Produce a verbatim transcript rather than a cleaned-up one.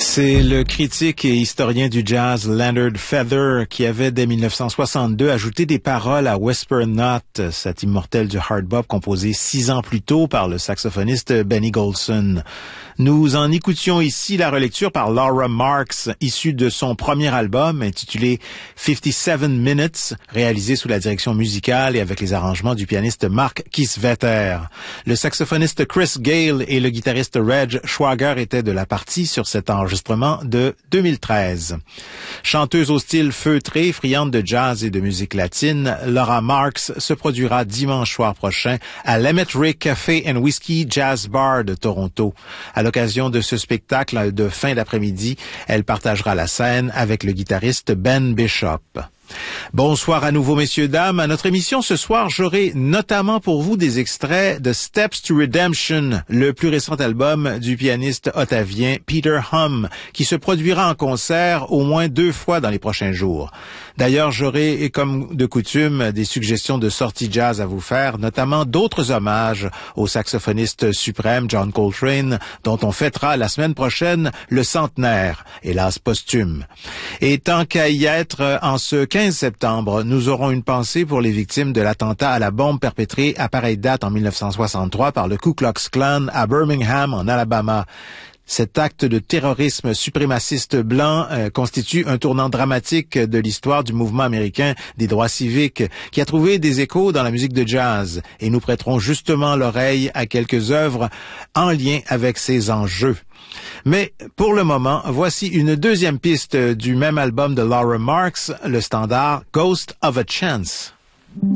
C'est le critique et historien du jazz Leonard Feather qui avait dès mille neuf cent soixante-deux ajouté des paroles à Whisper Not, cet immortel du hard bop composé six ans plus tôt par le saxophoniste Benny Golson. Nous en écoutions ici la relecture par Laura Marks, issue de son premier album intitulé cinquante-sept minutes, réalisé sous la direction musicale et avec les arrangements du pianiste Mark Kiesewetter. Le saxophoniste Chris Gale et le guitariste Reg Schwager étaient de la partie sur cet enregistrement de deux mille treize. Chanteuse au style feutré, friande de jazz et de musique latine, Laura Marks se produira dimanche soir prochain à l'Emmet-Rick Café and Whiskey Jazz Bar de Toronto. À l'occasion de ce spectacle de fin d'après-midi, elle partagera la scène avec le guitariste Ben Bishop. Bonsoir à nouveau, messieurs, dames. À notre émission ce soir, j'aurai notamment pour vous des extraits de Steps to Redemption, le plus récent album du pianiste ottavien Peter Hum, qui se produira en concert au moins deux fois dans les prochains jours. D'ailleurs, j'aurai, comme de coutume, des suggestions de sorties jazz à vous faire, notamment d'autres hommages au saxophoniste suprême John Coltrane, dont on fêtera la semaine prochaine le centenaire, hélas posthume. Et tant qu'à y être, en ce quinze septembre, nous aurons une pensée pour les victimes de l'attentat à la bombe perpétré à pareille date en mille neuf cent soixante-trois par le Ku Klux Klan à Birmingham, en Alabama. Cet acte de terrorisme suprémaciste blanc euh, constitue un tournant dramatique de l'histoire du mouvement américain des droits civiques qui a trouvé des échos dans la musique de jazz, et nous prêterons justement l'oreille à quelques œuvres en lien avec ces enjeux. Mais pour le moment, voici une deuxième piste du même album de Laura Marks, le standard Ghost of a Chance.